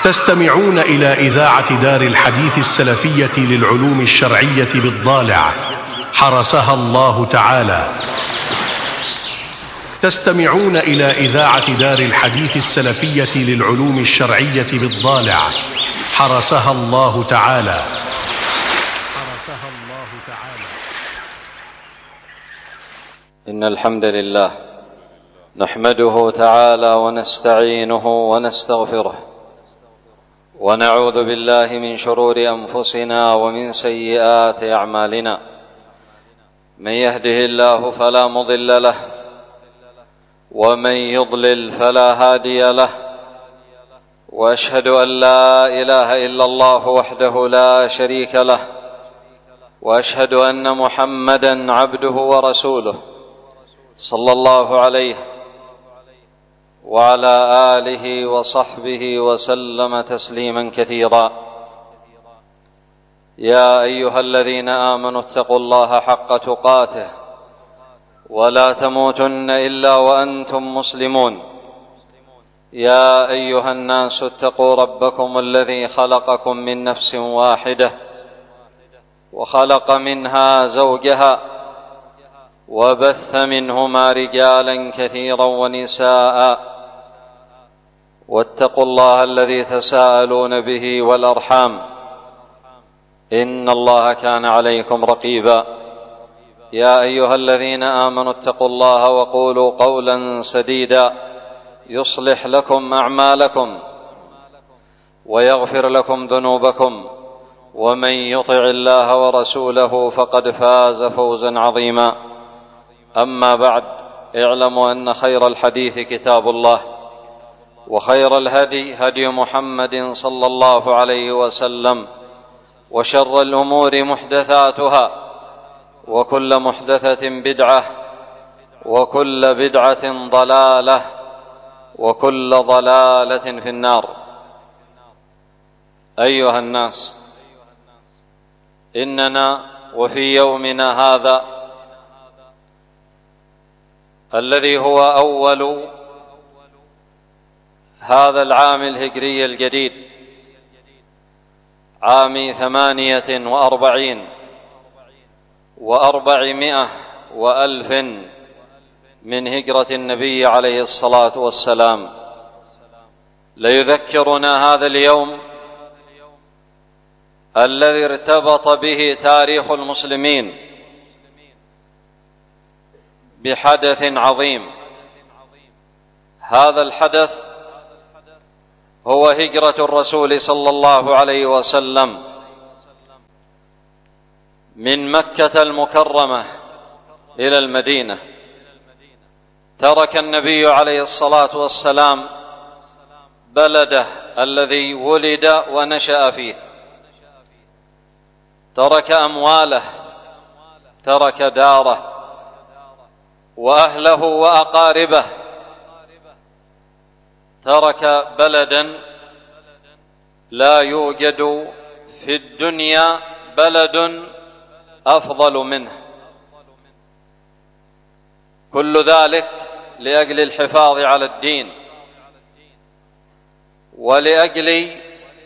تستمعون إلى إذاعة دار الحديث السلفية للعلوم الشرعية بالضالع حرسها الله تعالى. تستمعون إلى إذاعة دار الحديث السلفية للعلوم الشرعية بالضالع حرسها الله تعالى. إن الحمد لله نحمده تعالى ونستعينه ونستغفره ونعوذ بالله من شرور أنفسنا ومن سيئات أعمالنا. من يهده الله فلا مضل له ومن يضلل فلا هادي له، وأشهد أن لا إله إلا الله وحده لا شريك له، وأشهد أن محمدًا عبده ورسوله صلى الله عليه وعلى آله وصحبه وسلم تسليما كثيرا. يا أيها الذين آمنوا اتقوا الله حق تقاته ولا تموتن إلا وأنتم مسلمون. يا أيها الناس اتقوا ربكم الذي خلقكم من نفس واحدة وخلق منها زوجها وبث منهما رجالا كثيرا ونساء، واتقوا الله الذي تساءلون به والأرحام إن الله كان عليكم رقيبا. يا أيها الذين آمنوا اتقوا الله وقولوا قولا سديدا يصلح لكم أعمالكم ويغفر لكم ذنوبكم، ومن يطع الله ورسوله فقد فاز فوزا عظيما. أما بعد، اعلموا أن خير الحديث كتاب الله، وخير الهدي هدي محمد صلى الله عليه وسلم، وشر الأمور محدثاتها، وكل محدثة بدعة، وكل بدعة ضلالة، وكل ضلالة في النار. أيها الناس، إننا وفي يومنا هذا الذي هو أول هذا العام الهجري الجديد، عام 48 و400 وألف من هجرة النبي عليه الصلاة والسلام، ليذكرنا هذا اليوم الذي ارتبط به تاريخ المسلمين بحدث عظيم. هذا الحدث هو هجرة الرسول صلى الله عليه وسلم من مكة المكرمة إلى المدينة. ترك النبي عليه الصلاة والسلام بلده الذي ولد ونشأ فيه، ترك أمواله، ترك داره وأهله وأقاربه، ترك بلدا لا يوجد في الدنيا بلد أفضل منه. كل ذلك لأجل الحفاظ على الدين، ولأجل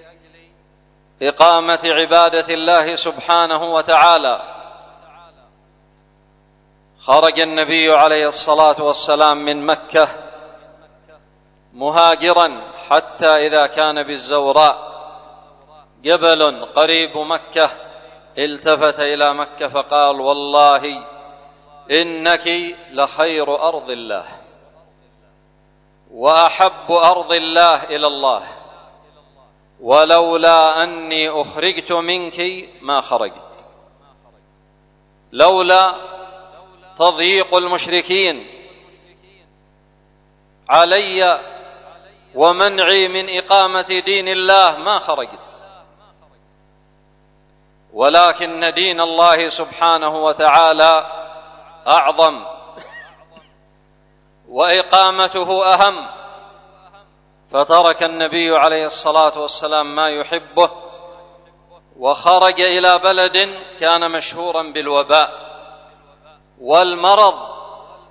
إقامة عبادة الله سبحانه وتعالى. خرج النبي عليه الصلاة والسلام من مكة مهاجرا حتى إذا كان بالزوراء جبل قريب مكة التفت إلى مكة فقال: والله إنك لخير أرض الله وأحب أرض الله إلى الله، ولولا أني أخرجت منك ما خرجت. لولا تضييق المشركين علي ومنعي من إقامة دين الله ما خرجت، ولكن دين الله سبحانه وتعالى أعظم وإقامته أهم، فترك النبي عليه الصلاة والسلام ما يحبه وخرج إلى بلد كان مشهورا بالوباء والمرض،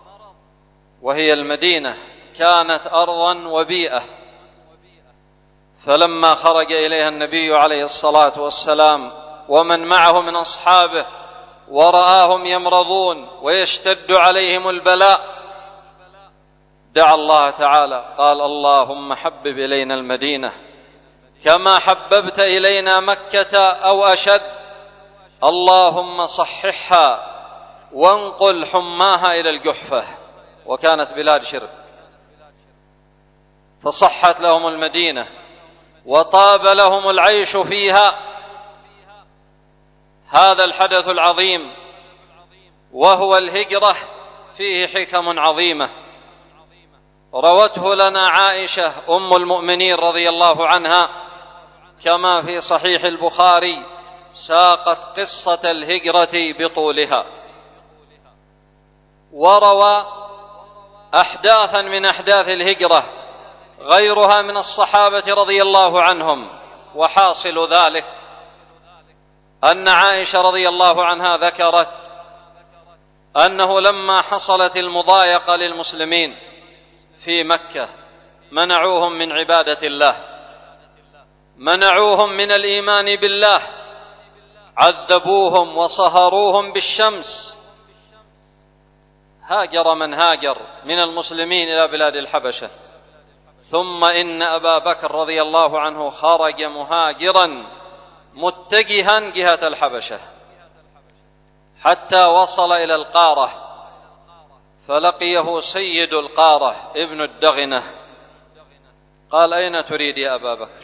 وهي المدينة كانت أرضا وبيئة، فلما خرج إليها النبي عليه الصلاة والسلام ومن معه من أصحابه ورآهم يمرضون ويشتد عليهم البلاء، دعا الله تعالى قال: اللهم حبب إلينا المدينة كما حببت إلينا مكة أو أشد، اللهم صححها وانقل حماها إلى الجحفة، وكانت بلاد شرك، فصحت لهم المدينة وطاب لهم العيش فيها. هذا الحدث العظيم وهو الهجرة فيه حكم عظيمة روته لنا عائشة أم المؤمنين رضي الله عنها كما في صحيح البخاري، ساقت قصة الهجرة بطولها، وروى أحداثا من أحداث الهجرة غيرها من الصحابة رضي الله عنهم. وحاصل ذلك أن عائشة رضي الله عنها ذكرت أنه لما حصلت المضايقة للمسلمين في مكة منعوهم من عبادة الله، منعوهم من الإيمان بالله، عذبوهم وصهروهم بالشمس. هاجر من هاجر من المسلمين إلى بلاد الحبشة، ثم إن أبا بكر رضي الله عنه خرج مهاجرا متجها جهة الحبشة حتى وصل إلى القارة، فلقيه سيد القارة ابن الدغنة، قال: أين تريد يا أبا بكر؟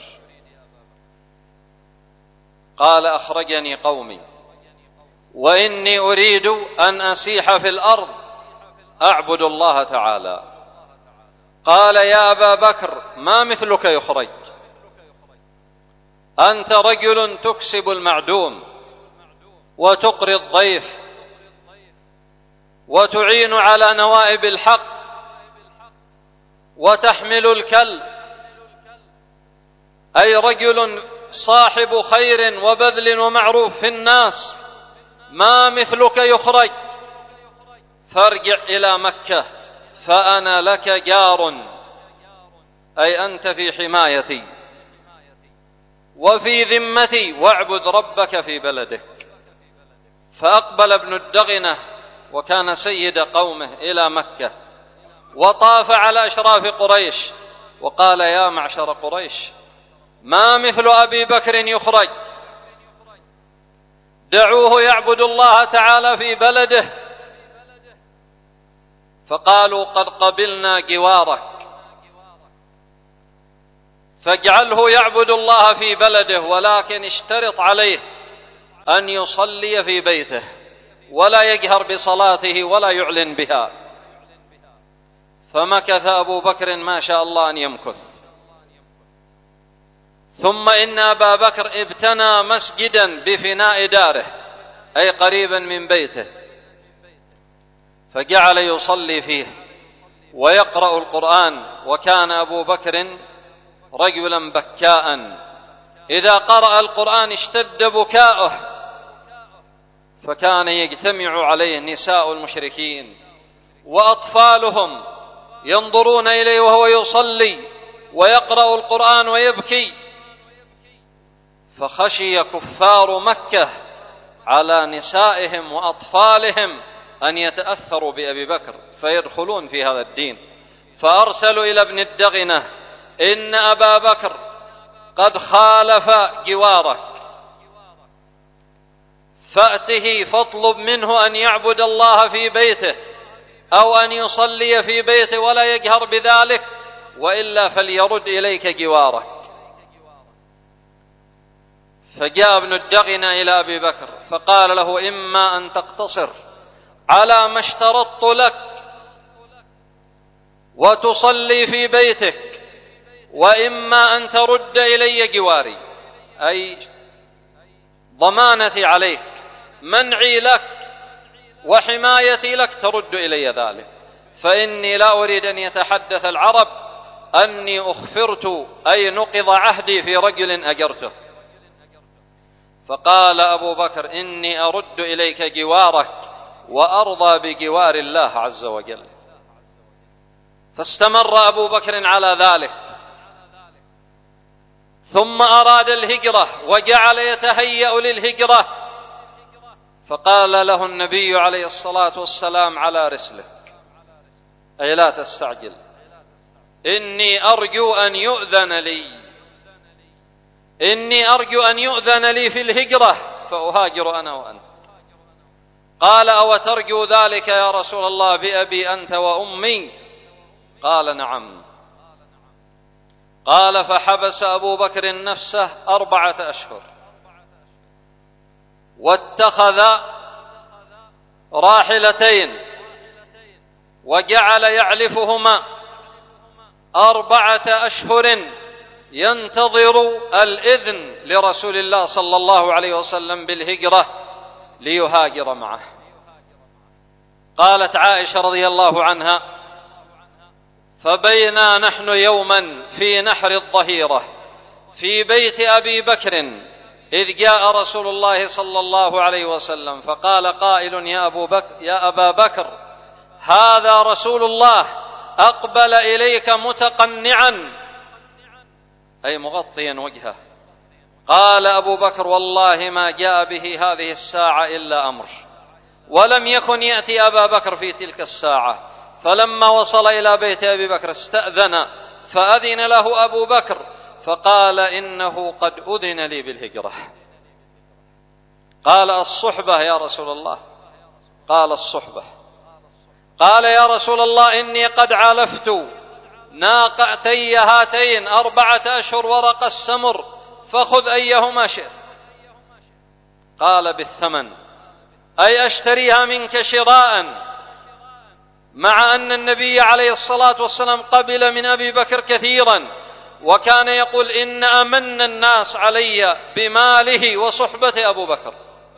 قال: أخرجني قومي وإني أريد أن أسيح في الأرض أعبد الله تعالى. قال: يا أبا بكر ما مثلك يخرج، أنت رجل تكسب المعدوم وتقري الضيف وتعين على نوائب الحق وتحمل الكل، أي رجل صاحب خير وبذل ومعروف في الناس، ما مثلك يخرج، فارجع إلى مكة فأنا لك جار، أي أنت في حمايتي وفي ذمتي، واعبد ربك في بلدك. فأقبل ابن الدغنة وكان سيد قومه إلى مكة، وطاف على أشراف قريش وقال: يا معشر قريش، ما مثل أبي بكر يخرج، دعوه يعبد الله تعالى في بلده. فقالوا: قد قبلنا جوارك، فاجعله يعبد الله في بلده، ولكن اشترط عليه أن يصلي في بيته ولا يجهر بصلاته ولا يعلن بها. فمكث أبو بكر ما شاء الله أن يمكث. ثم إن أبا بكر ابتنى مسجدا بفناء داره، أي قريبا من بيته، فجعل يصلي فيه ويقرأ القرآن. وكان أبو بكر رجلا بكاء، إذا قرأ القرآن اشتد بكاؤه، فكان يجتمع عليه نساء المشركين وأطفالهم ينظرون إليه وهو يصلي ويقرأ القرآن ويبكي. فخشي كفار مكة على نسائهم وأطفالهم أن يتأثروا بأبي بكر فيدخلون في هذا الدين، فأرسلوا إلى ابن الدغنة: إن أبا بكر قد خالف جوارك، فأته فاطلب منه أن يعبد الله في بيته أو أن يصلي في بيته ولا يجهر بذلك، وإلا فليرد إليك جوارك. فجاء ابن الدغنة إلى أبي بكر فقال له: إما أن تقتصر على ما اشترطت لك وتصلي في بيتك، وإما أن ترد إلي جواري، أي ضمانتي عليك، منعي لك وحمايتي لك، ترد إلي ذلك، فإني لا أريد أن يتحدث العرب أني أخفرت، أي نقض عهدي في رجل أجرته. فقال أبو بكر: إني أرد إليك جوارك وأرضى بجوار الله عز وجل. فاستمر أبو بكر على ذلك ثم أراد الهجرة وجعل يتهيأ للهجرة، فقال له النبي عليه الصلاة والسلام: على رسلك، أي لا تستعجل، إني أرجو أن يؤذن لي في الهجرة فأهاجر أنا وأنت. قال: أو ترجو ذلك يا رسول الله بأبي أنت وأمي؟ قال: نعم. قال: فحبس أبو بكر نفسه 4 أشهر، واتخذ راحلتين وجعل يعلفهما 4 أشهر ينتظر الإذن لرسول الله صلى الله عليه وسلم بالهجرة ليهاجر معه. قالت عائشة رضي الله عنها: فبينا نحن يوما في نحر الظهيرة في بيت أبي بكر إذ جاء رسول الله صلى الله عليه وسلم، فقال قائل: يا أبا بكر، هذا رسول الله أقبل إليك متقنعا، أي مغطيا وجهه. قال أبو بكر: والله ما جاء به هذه الساعة إلا أمر. ولم يكن يأتي أبا بكر في تلك الساعة، فلما وصل إلى بيت أبي بكر استأذن، فأذن له أبو بكر فقال: إنه قد أذن لي بالهجرة. قال: الصحبة يا رسول الله؟ قال: الصحبة. قال: يا رسول الله، إني قد علفت ناقتي هاتين 4 أشهر ورق السمر، فخذ أيهما شئت. قال: بالثمن، أي أشتريها منك شراء، مع أن النبي عليه الصلاة والسلام قبل من أبي بكر كثيرا، وكان يقول: إن أمن الناس علي بماله وصحبة أبو بكر.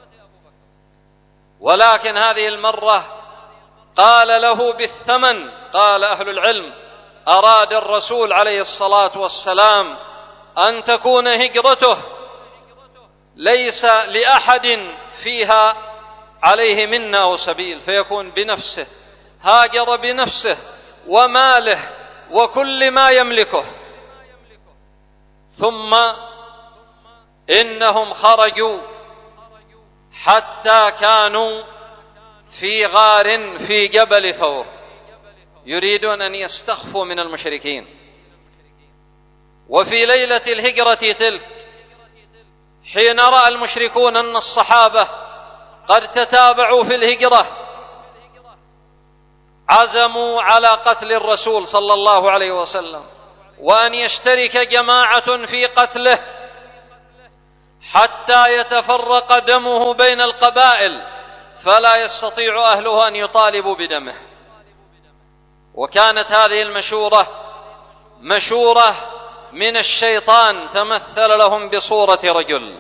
ولكن هذه المرة قال له بالثمن. قال أهل العلم: أراد الرسول عليه الصلاة والسلام أن تكون هجرته ليس لأحد فيها عليه منة أو سبيل، فيكون بنفسه، هاجر بنفسه وماله وكل ما يملكه. ثم إنهم خرجوا حتى كانوا في غار في جبل ثور، يريدون أن يستخفوا من المشركين. وفي ليلة الهجرة تلك، حين رأى المشركون أن الصحابة قد تتابعوا في الهجرة، عزموا على قتل الرسول صلى الله عليه وسلم، وأن يشترك جماعة في قتله حتى يتفرق دمه بين القبائل، فلا يستطيع أهله أن يطالبوا بدمه. وكانت هذه المشورة مشورة من الشيطان، تمثل لهم بصورة رجل.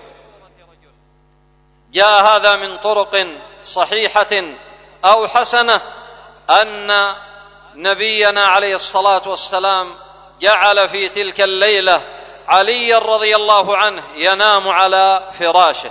جاء هذا من طرق صحيحة أو حسنة أن نبينا عليه الصلاة والسلام جعل في تلك الليلة علي رضي الله عنه ينام على فراشه،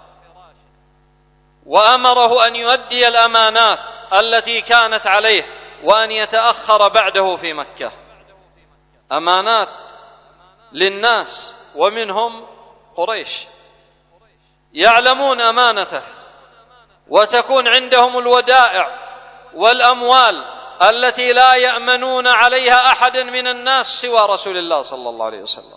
وأمره أن يؤدي الأمانات التي كانت عليه، وأن يتأخر بعده في مكة. أمانات للناس، ومنهم قريش يعلمون أمانته، وتكون عندهم الودائع والأموال التي لا يأمنون عليها أحد من الناس سوى رسول الله صلى الله عليه وسلم.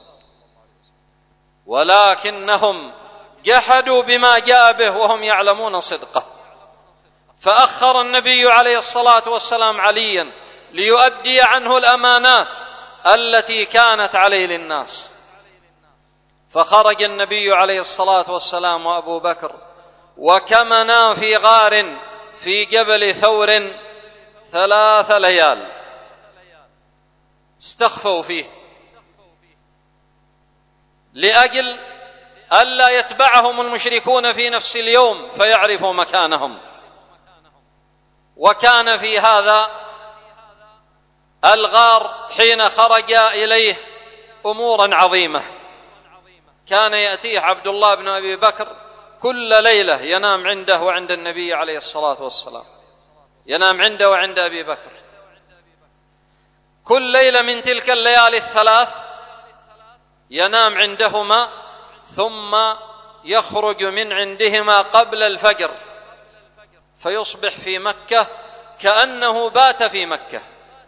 ولكنهم جحدوا بما جاء به وهم يعلمون صدقه، فأخر النبي عليه الصلاة والسلام عليا ليؤدي عنه الأمانات التي كانت عليه للناس. فخرج النبي عليه الصلاة والسلام وأبو بكر، وكمنا في غار في جبل ثور 3 ليال، استخفوا فيه لأجل ألا يتبعهم المشركون في نفس اليوم فيعرفوا مكانهم. وكان في هذا الغار حين خرج إليه أمور عظيمة. كان يأتيه عبد الله بن أبي بكر كل ليلة، ينام عنده وعند النبي عليه الصلاة والسلام، ينام عنده وعند أبي بكر. كل ليلة من تلك الليالي 3 ينام عندهما ثم يخرج من عندهما قبل الفجر فيصبح في مكة كأنه بات في مكة،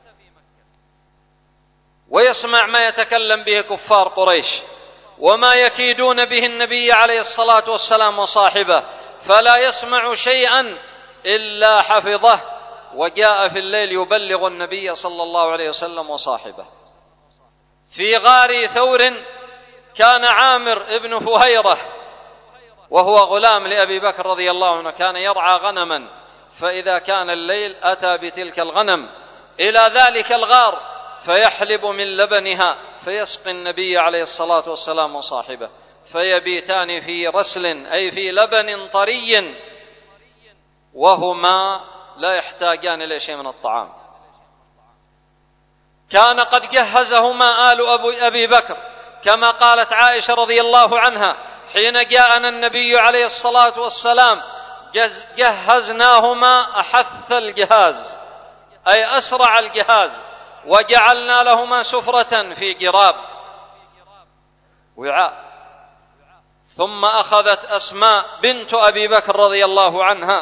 ويسمع ما يتكلم به كفار قريش وما يكيدون به النبي عليه الصلاة والسلام وصاحبه، فلا يسمع شيئا إلا حفظه، وجاء في الليل يبلغ النبي صلى الله عليه وسلم وصاحبه. في غار ثور كان عامر ابن فهيرة وهو غلام لأبي بكر رضي الله عنه، كان يرعى غنما، فإذا كان الليل أتى بتلك الغنم إلى ذلك الغار فيحلب من لبنها فيسقي النبي عليه الصلاة والسلام وصاحبه، فيبيتان في رسل أي في لبن طري، وهما لا يحتاجان إلى شيء من الطعام. كان قد جهزهما آل أبي بكر، كما قالت عائشة رضي الله عنها حين جاءنا النبي عليه الصلاة والسلام جهزناهما أحث الجهاز أي أسرع الجهاز، وجعلنا لهما سفرة في جراب وعاء. ثم أخذت أسماء بنت أبي بكر رضي الله عنها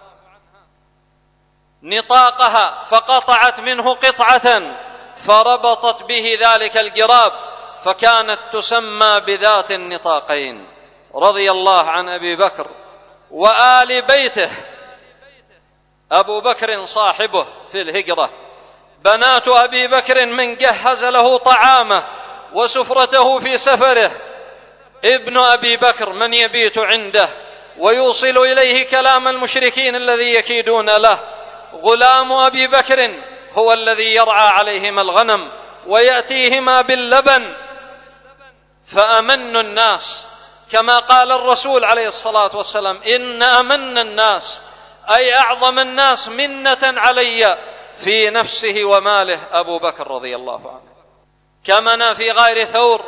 نطاقها فقطعت منه قطعة فربطت به ذلك الجراب، فكانت تسمى بذات النطاقين رضي الله عن أبي بكر وآل بيته. أبو بكر صاحبه في الهجرة، بنات أبي بكر من جهز له طعامه وسفرته في سفره، ابن أبي بكر من يبيت عنده ويوصل إليه كلام المشركين الذي يكيدون له، غلام أبي بكر هو الذي يرعى عليهما الغنم ويأتيهما باللبن. فأمن الناس كما قال الرسول عليه الصلاة والسلام إن أمن الناس أي أعظم الناس منة علي في نفسه وماله أبو بكر رضي الله عنه. كمن في غار ثور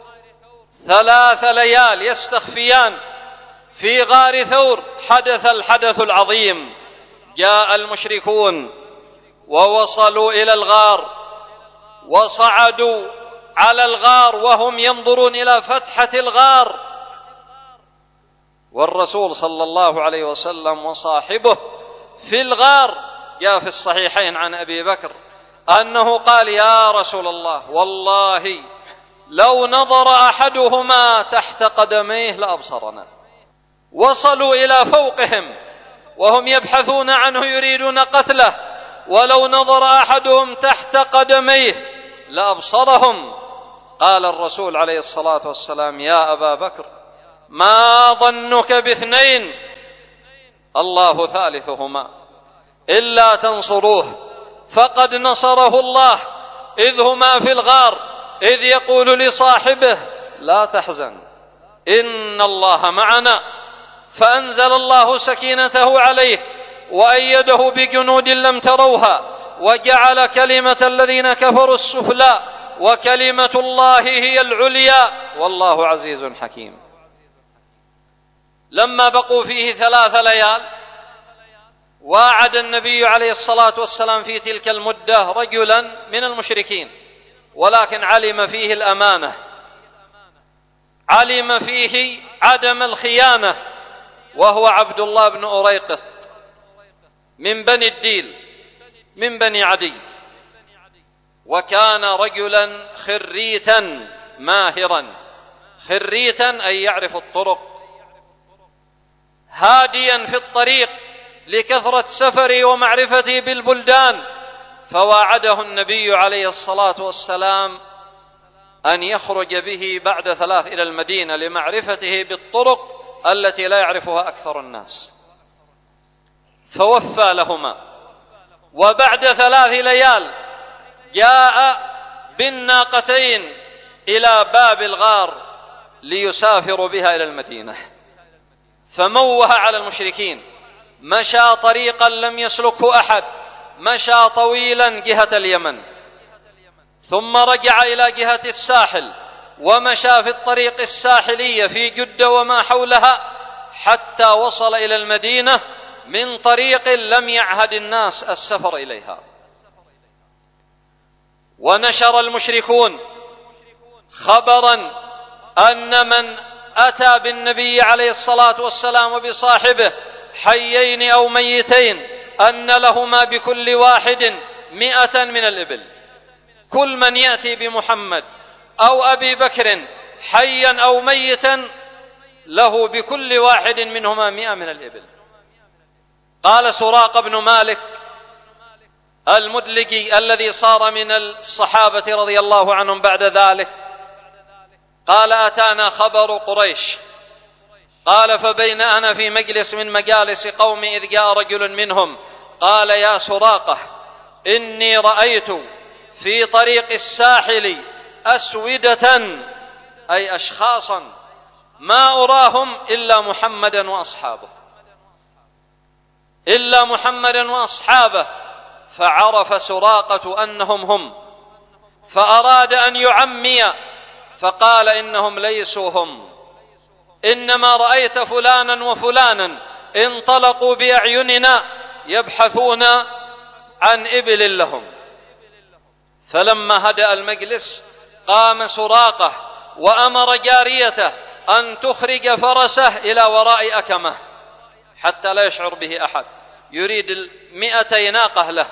3 ليال يستخفيان في غار ثور، حدث الحدث العظيم، جاء المشركون ووصلوا إلى الغار وصعدوا على الغار وهم ينظرون إلى فتحة الغار، والرسول صلى الله عليه وسلم وصاحبه في الغار. جاء في الصحيحين عن أبي بكر أنه قال يا رسول الله والله لو نظر أحدهما تحت قدميه لأبصرنا. وصلوا إلى فوقهم وهم يبحثون عنه يريدون قتله، ولو نظر أحدهم تحت قدميه لأبصرهم. قال الرسول عليه الصلاة والسلام يا أبا بكر ما ظنك ب2 الله ثالثهما إلا تنصروه فقد نصره الله إذ هما في الغار إذ يقول لصاحبه لا تحزن إن الله معنا، فأنزل الله سكينته عليه وأيده بجنود لم تروها وجعل كلمة الذين كفروا السفلى وكلمة الله هي العليا والله عزيز حكيم. لما بقوا فيه 3 ليال واعد النبي عليه الصلاة والسلام في تلك المدة رجلا من المشركين، ولكن علم فيه الأمانة، علم فيه عدم الخيانة، وهو عبد الله بن أريقط من بني الديل من بني عدي، وكان رجلا خريتا ماهرا، خريتا أي يعرف الطرق، هاديا في الطريق لكثرة سفره ومعرفته بالبلدان. فواعده النبي عليه الصلاة والسلام أن يخرج به بعد 3 إلى المدينة لمعرفته بالطرق التي لا يعرفها أكثر الناس، فوفى لهما. وبعد 3 ليال جاء بالناقتين إلى باب الغار ليسافروا بها إلى المدينة، فموه على المشركين، مشى طريقا لم يسلكه أحد، مشى طويلا جهة اليمن، ثم رجع إلى جهة الساحل ومشى في الطريق الساحلية في جدة وما حولها حتى وصل إلى المدينة من طريق لم يعهد الناس السفر إليها. ونشر المشركون خبرا أن من أتى بالنبي عليه الصلاة والسلام وبصاحبه حيين أو ميتين أن لهما بكل واحد 100 من الإبل. كل من يأتي بمحمد أو أبي بكر حيا أو ميتا له بكل واحد منهما 100 من الإبل. قال سراقة بن مالك المدلجي الذي صار من الصحابة رضي الله عنهم بعد ذلك، قال أتانا خبر قريش، قال فبين أنا في مجلس من مجالس قومي إذ جاء رجل منهم قال يا سراقة إني رأيت في طريق الساحل أسودة أي أشخاصا ما أراهم إلا محمدا وأصحابه. فعرف سراقة أنهم هم، فأراد أن يعمي فقال إنهم ليسوا هم، إنما رأيت فلانا وفلانا انطلقوا بأعيننا يبحثون عن إبل لهم. فلما هدأ المجلس قام سراقة وأمر جاريته أن تخرج فرسه إلى وراء أكمه حتى لا يشعر به أحد، يريد 200 ناقة له.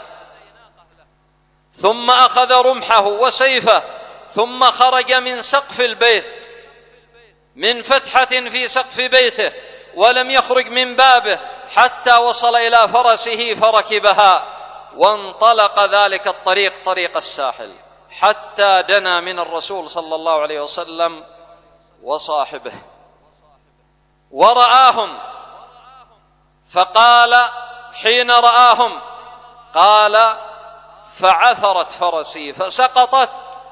ثم أخذ رمحه وسيفه ثم خرج من سقف البيت، من فتحة في سقف بيته، ولم يخرج من بابه حتى وصل إلى فرسه فركبها، وانطلق ذلك الطريق طريق الساحل حتى دنا من الرسول صلى الله عليه وسلم وصاحبه ورآهم. فقال حين رآهم قال فعثرت فرسي فسقطت،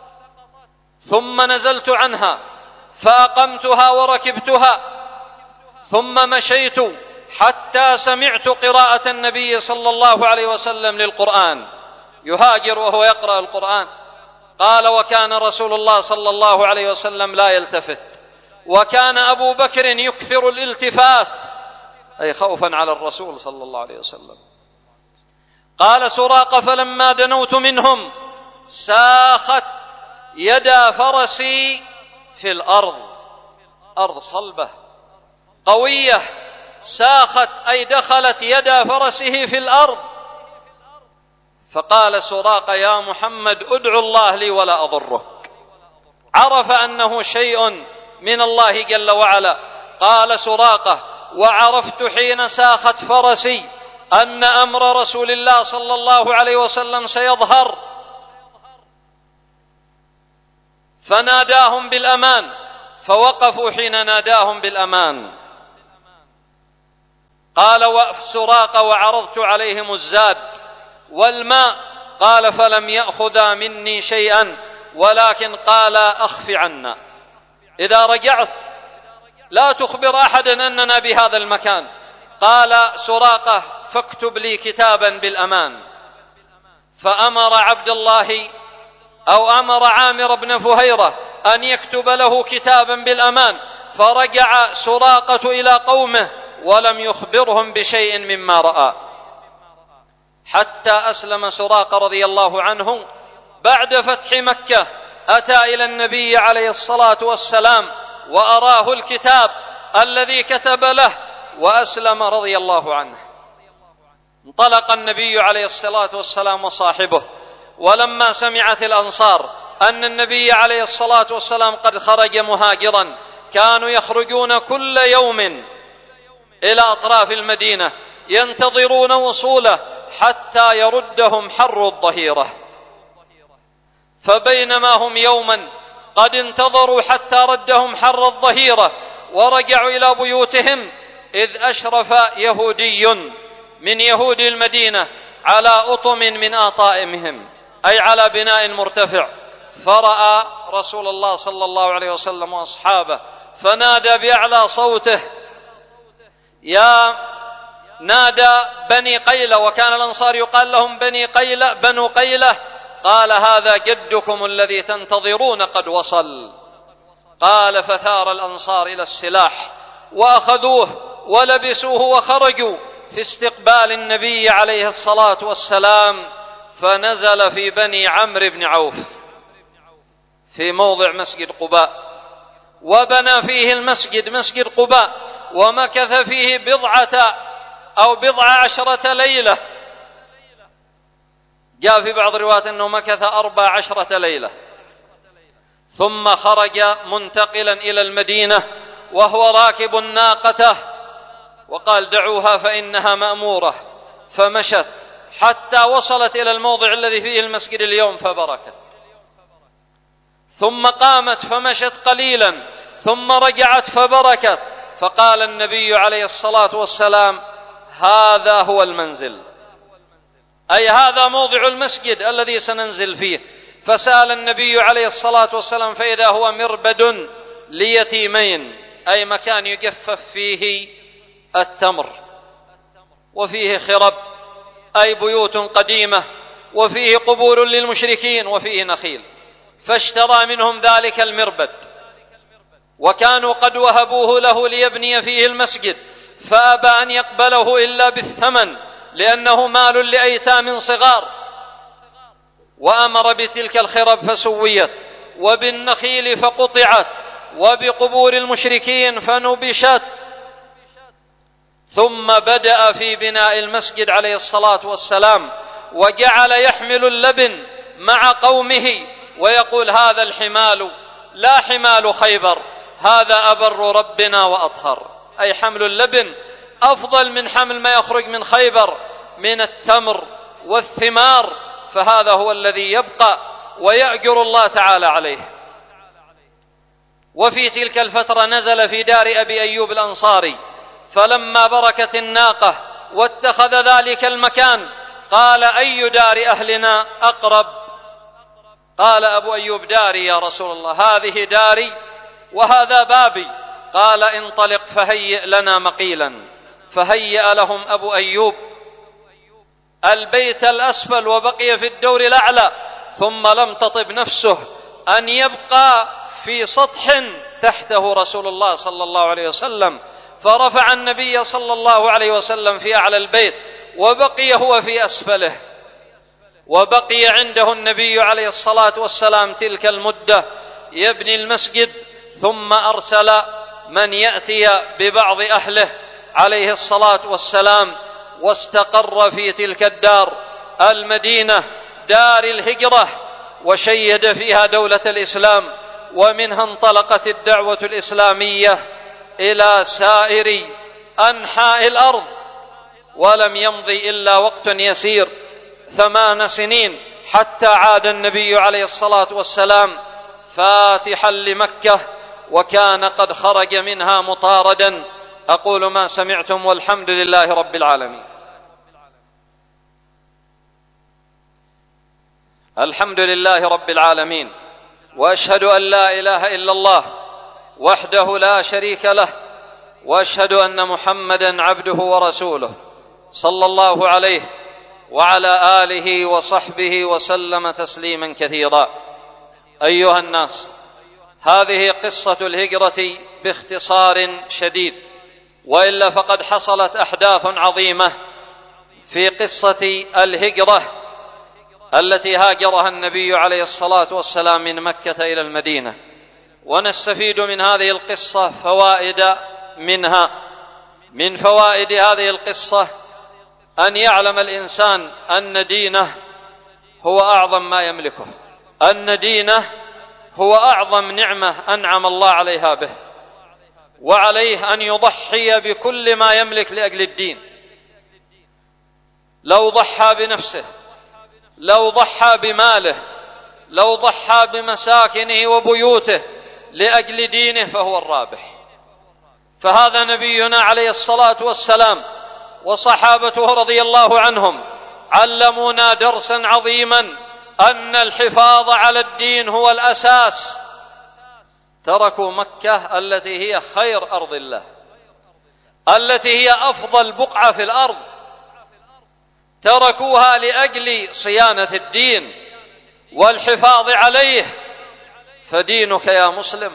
ثم نزلت عنها فأقمتها وركبتها، ثم مشيت حتى سمعت قراءة النبي صلى الله عليه وسلم للقرآن، يهاجر وهو يقرأ القرآن. قال وكان رسول الله صلى الله عليه وسلم لا يلتفت، وكان أبو بكر يكثر الالتفات أي خوفا على الرسول صلى الله عليه وسلم. قال سراقة فلما دنوت منهم ساخت يدا فرسي في الأرض، أرض صلبة قوية، ساخت أي دخلت يدا فرسه في الأرض. فقال سراقة يا محمد ادعو الله لي ولا أضرك، عرف أنه شيء من الله جل وعلا. قال سراقة وعرفت حين ساخت فرسي أن أمر رسول الله صلى الله عليه وسلم سيظهر، فناداهم بالأمان، فوقفوا حين ناداهم بالأمان. قال سراقة وعرضت عليهم الزاد والماء، قال فلم يأخذا مني شيئا، ولكن قال أخف عنا، إذا رجعت لا تخبر أحدا أننا بهذا المكان. قال سراقة فاكتب لي كتابا بالأمان. فأمر عبد الله أو أمر عامر بن فهيرة أن يكتب له كتابا بالأمان، فرجع سراقة إلى قومه ولم يخبرهم بشيء مما رأى، حتى أسلم سراقة رضي الله عنه بعد فتح مكة. أتى إلى النبي عليه الصلاة والسلام وأراه الكتاب الذي كتب له وأسلم رضي الله عنه. انطلق النبي عليه الصلاة والسلام وصاحبه، ولما سمعت الأنصار أن النبي عليه الصلاة والسلام قد خرج مهاجرا، كانوا يخرجون كل يوم إلى أطراف المدينة ينتظرون وصوله حتى يردهم حر الظهيرة. فبينما هم يوما قد انتظروا حتى ردهم حر الظهيرة ورجعوا إلى بيوتهم، إذ أشرف يهودي من يهود المدينة على أطم من آطائمهم، أي على بناء مرتفع، فرأى رسول الله صلى الله عليه وسلم وأصحابه، فنادى بأعلى صوته نادى بني قيلة، وكان الأنصار يقال لهم بنو قيلة، قال هذا جدكم الذي تنتظرون قد وصل. قال فثار الأنصار إلى السلاح وأخذوه ولبسوه وخرجوا في استقبال النبي عليه الصلاة والسلام، فنزل في بني عمرو بن عوف، في موضع مسجد قباء، وبنى فيه المسجد مسجد قباء، ومكث فيه بضع عشرة ليلة. جاء في بعض الروايات أنه مكث 14 ليلة، ثم خرج منتقلا إلى المدينة وهو راكب ناقته، وقال دعوها فإنها مأمورة، فمشت حتى وصلت إلى الموضع الذي فيه المسجد اليوم فبركت، ثم قامت فمشت قليلا، ثم رجعت فبركت، فقال النبي عليه الصلاة والسلام هذا هو المنزل، أي هذا موضع المسجد الذي سننزل فيه. فسأل النبي عليه الصلاة والسلام فإذا هو مربد ليتيمين، أي مكان يجفف فيه التمر، وفيه خرب أي بيوت قديمة، وفيه قبور للمشركين، وفيه نخيل، فاشترى منهم ذلك المربد، وكانوا قد وهبوه له ليبني فيه المسجد، فأبى أن يقبله إلا بالثمن لأنه مال لأيتام صغار، وأمر بتلك الخرب فسويت، وبالنخيل فقطعت، وبقبور المشركين فنبشت. ثم بدأ في بناء المسجد عليه الصلاة والسلام، وجعل يحمل اللبن مع قومه ويقول هذا الحمال لا حمال خيبر، هذا أبر ربنا وأطهر، أي حمل اللبن أفضل من حمل ما يخرج من خيبر من التمر والثمار، فهذا هو الذي يبقى ويأجر الله تعالى عليه. وفي تلك الفترة نزل في دار أبي أيوب الأنصاري، فلما بركت الناقة واتخذ ذلك المكان قال أي دار أهلنا أقرب؟ قال أبو أيوب داري يا رسول الله، هذه داري وهذا بابي. قال انطلق فهيئ لنا مقيلا، فهيأ لهم أبو أيوب البيت الأسفل وبقي في الدور الأعلى، ثم لم تطب نفسه أن يبقى في سطح تحته رسول الله صلى الله عليه وسلم، فرفع النبي صلى الله عليه وسلم في أعلى البيت، وبقي هو في أسفله، وبقي عنده النبي عليه الصلاة والسلام تلك المدة يبني المسجد، ثم أرسل من يأتي ببعض أهله عليه الصلاة والسلام، واستقر في تلك الدار المدينة دار الهجرة، وشيد فيها دولة الإسلام، ومنها انطلقت الدعوة الإسلامية إلى سائر أنحاء الأرض. ولم يمضي إلا وقت يسير 8 سنين حتى عاد النبي عليه الصلاة والسلام فاتحا لمكة، وكان قد خرج منها مطاردا. أقول ما سمعتم والحمد لله رب العالمين. الحمد لله رب العالمين، وأشهد أن لا إله إلا الله وحده لا شريك له، وأشهد أن محمدا عبده ورسوله صلى الله عليه وعلى آله وصحبه وسلم تسليما كثيرا. أيها الناس، هذه قصة الهجرة باختصار شديد، وإلا فقد حصلت أحداث عظيمة في قصة الهجرة التي هاجرها النبي عليه الصلاة والسلام من مكة إلى المدينة، ونستفيد من هذه القصة فوائد منها. من فوائد هذه القصة أن يعلم الإنسان أن دينه هو أعظم ما يملكه، أن دينه هو أعظم نعمة أنعم الله عليها به، وعليه أن يضحي بكل ما يملك لأجل الدين. لو ضحى بنفسه، لو ضحى بماله، لو ضحى بمساكنه وبيوته لأجل دينه فهو الرابح. فهذا نبينا عليه الصلاة والسلام وصحابته رضي الله عنهم علمونا درسا عظيما، أن الحفاظ على الدين هو الأساس. تركوا مكة التي هي خير أرض الله، التي هي أفضل بقعة في الأرض، تركوها لأجل صيانة الدين والحفاظ عليه. فدينك يا مسلم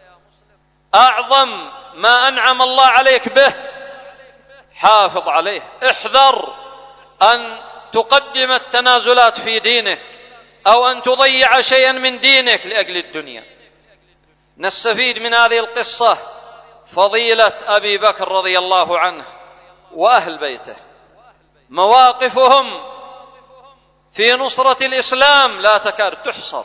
أعظم ما أنعم الله عليك به، حافظ عليه، احذر أن تقدم التنازلات في دينك، أو أن تضيع شيئا من دينك لأجل الدنيا. نستفيد من هذه القصة فضيلة أبي بكر رضي الله عنه وأهل بيته، مواقفهم في نصرة الإسلام لا تكاد تحصر.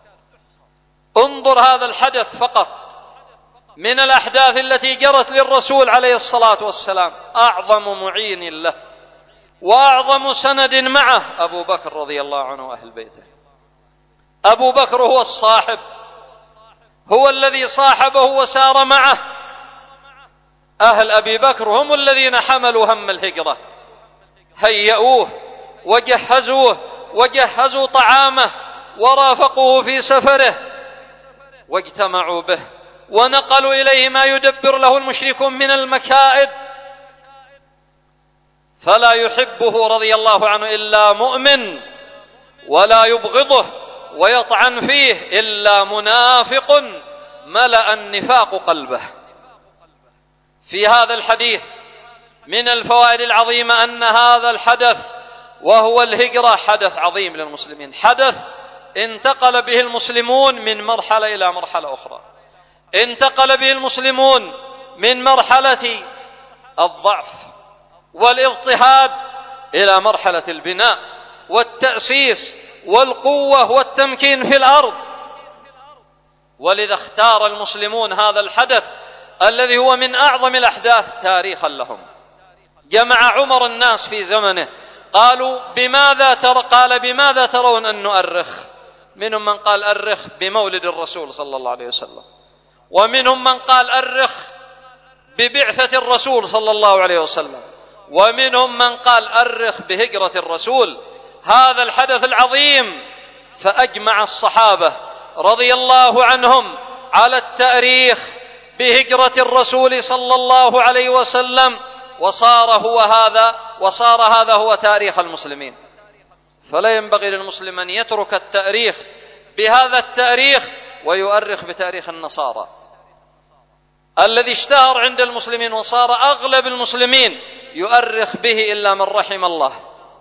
انظر هذا الحدث فقط من الأحداث التي جرت للرسول عليه الصلاة والسلام، أعظم معين له وأعظم سند معه أبو بكر رضي الله عنه وأهل بيته. أبو بكر هو الصاحب، هو الذي صاحبه وسار معه. أهل أبي بكر هم الذين حملوا هم الهجرة، هيئوه وجهزوه وجهزوا طعامه ورافقوه في سفره واجتمعوا به ونقلوا إليه ما يدبر له المشركون من المكائد، فلا يحبه رضي الله عنه إلا مؤمن ولا يبغضه ويطعن فيه إلا منافق ملأ النفاق قلبه. في هذا الحديث من الفوائد العظيمة أن هذا الحدث وهو الهجرة حدث عظيم للمسلمين، حدث انتقل به المسلمون من مرحلة إلى مرحلة أخرى، انتقل به المسلمون من مرحلة الضعف والاضطهاد إلى مرحلة البناء والتأسيس والقوة والتمكين في الأرض. ولذا اختار المسلمون هذا الحدث الذي هو من أعظم الأحداث تاريخا لهم. جمع عمر الناس في زمنه، قالوا بماذا ترون أن نؤرخ؟ منهم من قال أرخ بمولد الرسول صلى الله عليه وسلم، ومنهم من قال أرخ ببعثة الرسول صلى الله عليه وسلم، ومنهم من قال أرخ بهجرة الرسول. هذا الحدث العظيم فأجمع الصحابة رضي الله عنهم على التأريخ بهجرة الرسول صلى الله عليه وسلم، وصار هذا هو تاريخ المسلمين. فلا ينبغي للمسلم أن يترك التأريخ بهذا التاريخ ويؤرخ بتاريخ النصارى الذي اشتهر عند المسلمين، وصار أغلب المسلمين يؤرخ به إلا من رحم الله.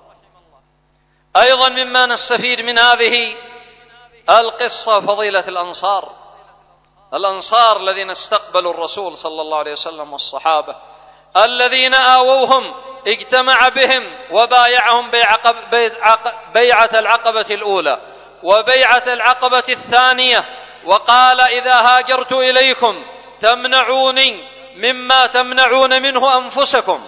أيضا مما نستفيد من هذه القصة فضيلة الأنصار الذين استقبلوا الرسول صلى الله عليه وسلم والصحابة الذين آووهم، اجتمع بهم وبايعهم بيعة العقبة الأولى وبيعة العقبة الثانية، وقال إذا هاجرت إليكم تمنعوني مما تمنعون منه أنفسكم.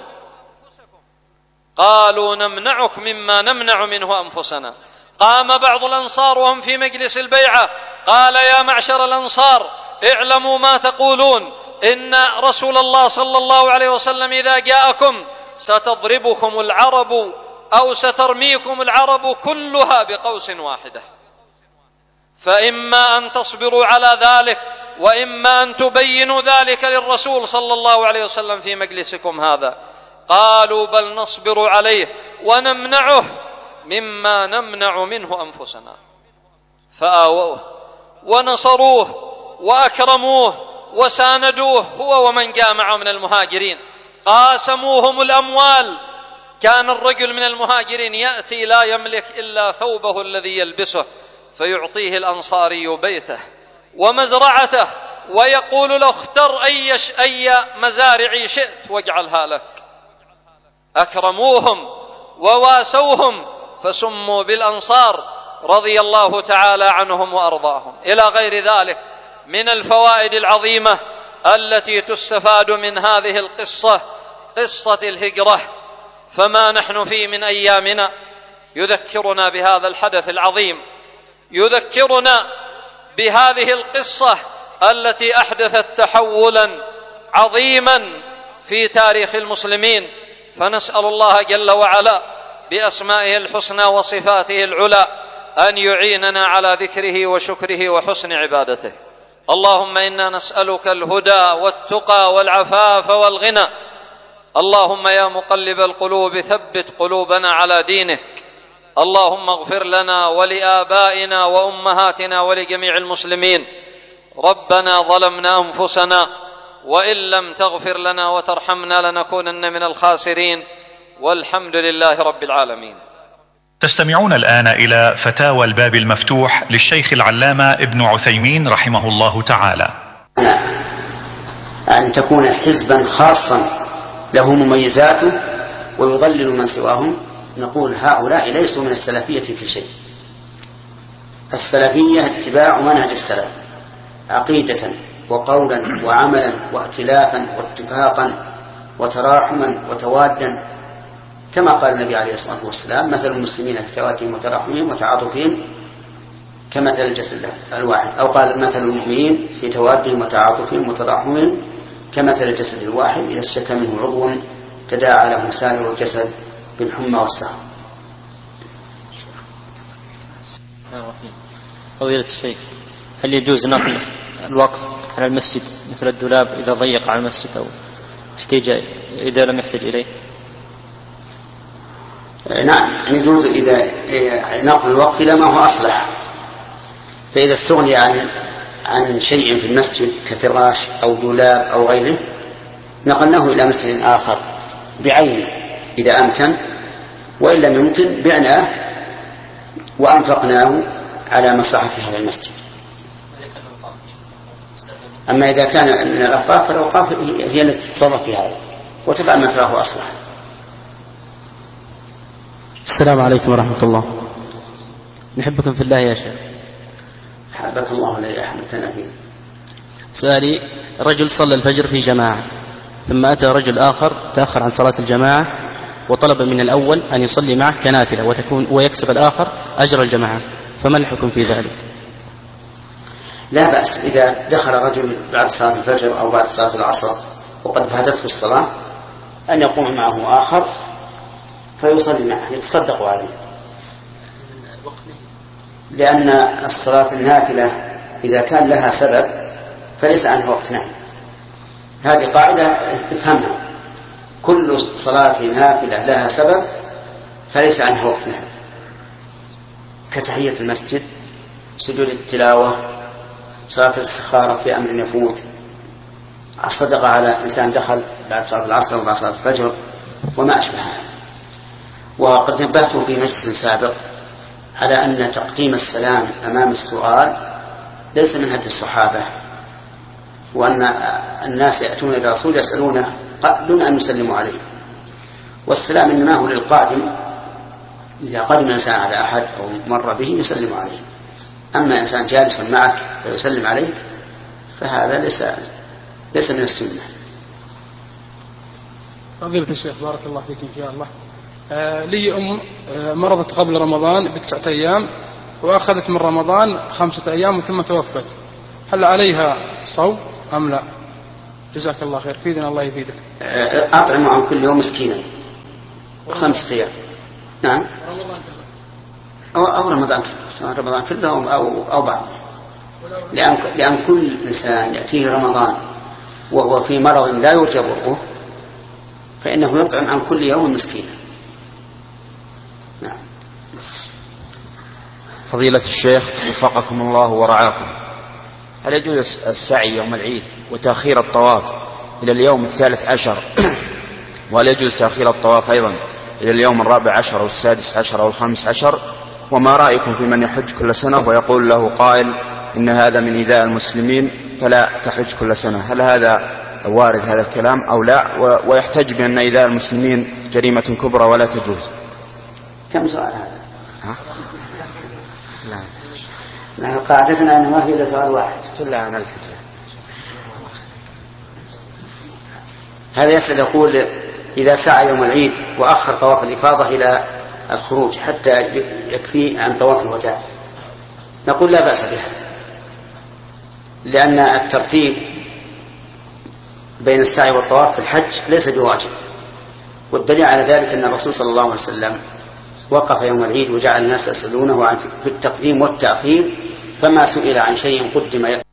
قالوا نمنعك مما نمنع منه أنفسنا. قام بعض الأنصار وهم في مجلس البيعة قال يا معشر الأنصار اعلموا ما تقولون، إن رسول الله صلى الله عليه وسلم إذا جاءكم ستضربكم العرب أو سترميكم العرب كلها بقوس واحدة، فإما أن تصبروا على ذلك وإما أن تبينوا ذلك للرسول صلى الله عليه وسلم في مجلسكم هذا. قالوا بل نصبر عليه ونمنعه مما نمنع منه أنفسنا. فآووه ونصروه وأكرموه وساندوه هو ومن جاء معه من المهاجرين، قاسموهم الأموال. كان الرجل من المهاجرين يأتي لا يملك إلا ثوبه الذي يلبسه فيعطيه الأنصاري بيته ومزرعته ويقول له اختر أي مزارع شئت واجعلها لك. أكرموهم وواسوهم فسموا بالأنصار رضي الله تعالى عنهم وأرضاهم. إلى غير ذلك من الفوائد العظيمة التي تستفاد من هذه القصة، قصة الهجرة. فما نحن فيه من أيامنا يذكرنا بهذا الحدث العظيم، يذكرنا بهذه القصة التي أحدثت تحولا عظيما في تاريخ المسلمين. فنسأل الله جل وعلا بأسمائه الحسنى وصفاته العلى أن يعيننا على ذكره وشكره وحسن عبادته. اللهم إنا نسألك الهدى والتقى والعفاف والغنى. اللهم يا مقلب القلوب ثبت قلوبنا على دينك. اللهم اغفر لنا ولآبائنا وأمهاتنا ولجميع المسلمين. ربنا ظلمنا أنفسنا وإن لم تغفر لنا وترحمنا لنكونن من الخاسرين، والحمد لله رب العالمين. تستمعون الآن إلى فتاوى الباب المفتوح للشيخ العلامة ابن عثيمين رحمه الله تعالى. أن تكون حزبا خاصا له مميزاته ويضلل من سواهم، نقول هؤلاء ليسوا من السلفية في شيء. السلفية اتباع منهج السلف عقيدة وقولا وعملا وائتلافا واتفاقا وتراحما وتوادا، كما قال النبي عليه الصلاة والسلام: مثل المسلمين في توادهم وتراحمهم وتعاطفهم كمثل الجسد الواحد. أو قال: مثل المؤمنين في توادهم وتعاطفهم وتراحمهم كمثل الجسد الواحد إذا اشتكى منه عضو تداعى له سائر الجسد بالحمى والسهر. فضيلة الشيخ، هل يجوز نقل الوقف على المسجد مثل الدولاب إذا ضيق على المسجد أو إذا لم يحتاج إليه؟ نعم يجوز إذا نقل الوقف إلى ما هو أصلح. فإذا استغني عن شيء في المسجد كفراش أو دولاب أو غيره نقلناه إلى مسجد آخر بعينه إذا أمكن، وإن لم يمكن بعناه وأنفقناه على مصلحة هذا المسجد. أما إذا كان من الأوقاف فالأوقاف هي التي تتصرف في هذا وتفعل ما فيه أصلح. السلام عليكم ورحمة الله. نحبكم في الله يا شيخ. حبك الله لا أحبتنا فيه. سؤالي: رجل صلى الفجر في جماعة ثم أتى رجل آخر تأخر عن صلاة الجماعة وطلب من الأول أن يصلي معه كنافلة ويكسب الآخر أجر الجماعة، فما الحكم في ذلك؟ لا بأس إذا دخل رجل بعد صلاة الفجر أو بعد صلاة العصر وقد فاتته الصلاة أن يقوم معه آخر فيصلي معه يتصدق عليه، لأن الصلاة النافلة إذا كان لها سبب فليس عنها وقت نهي. هذه قاعدة افهمها: كل صلاة نافلة لها سبب فليس عنها وقت نهي، كتحية المسجد، سجود التلاوة، صلاة الاستخارة في أمر يفوت، الصدقة على إنسان دخل بعد صلاة العصر وبعد صلاة الفجر وما أشبه هذا. وقد نبهت في مجلس سابق على أن تقديم السلام أمام السؤال ليس من هدي الصحابة، وأن الناس يأتون إلى الرسول يسألونه دون أن يسلموا عليه، والسلام إنما هو للقادم، إذا قدم إنسان على أحد أو مر به يسلم عليه. أما إنسان جالسا معك فيسلم عليه فهذا ليس من السنة. فضيلة الشيخ بارك الله فيك إن شاء الله. لي مرضت قبل رمضان ب9 أيام وأخذت من رمضان 5 أيام ثم توفت، هل عليها صوم أم لا؟ جزاك الله خير، فيدنا الله يفيدك. أطعم عن كل يوم مسكينا 5 أيام. نعم، رمضان كله أو رمضان كله أو بعض، لأن كل إنسان يأتيه رمضان وهو في مرض لا يرجى برؤه فإنه يطعم عن كل يوم مسكينا. نعم. فضيلة الشيخ وفقكم الله ورعاكم، هل يجوز السعي يوم العيد وتأخير الطواف إلى اليوم 13، وهل يجوز تأخير الطواف أيضا إلى اليوم 14 و16 أو 15؟ وما رأيكم في من يحج كل سنة ويقول له قائل إن هذا من إيذاء المسلمين فلا تحج كل سنة؟ هل هذا وارد هذا الكلام أو لا؟ ويحتج بأن إيذاء المسلمين جريمة كبرى ولا تجوز. كم سؤال هذا؟ لا، قاعدتنا أنه ما في إلا سؤال واحد. لا، أنا الحجة. هذا يسأل يقول: إذا سعى يوم العيد وأخر طواف الإفاضة إلى الخروج حتى يكفي عن طواف الوداع، نقول لا بأس بها، لأن الترتيب بين السعي والطواف في الحج ليس بواجب. والدليل على ذلك أن الرسول صلى الله عليه وسلم وقف يوم العيد وجعل الناس يسألونه في التقديم والتأخير، فما سئل عن شيء قدم